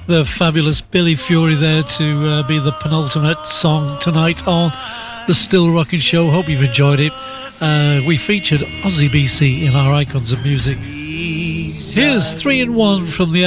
The fabulous Billy Fury there to be the penultimate song tonight on the Still Rockin' Show. Hope you've enjoyed it. We featured Ozzy BC in our Icons of Music. Here's 3 in 1 from the